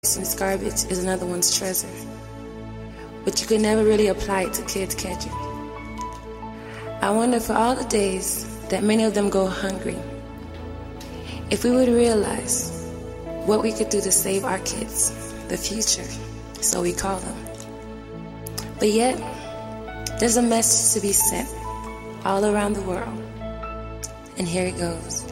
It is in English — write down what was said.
person's garbage is another one's treasure. But you can never really apply it to kids catching. I wonder for all the days that many of them go hungry, if we would realize what we could do to save our kids, the future, so we call them. But yet, there's a message to be sent all around the world. And here it goes.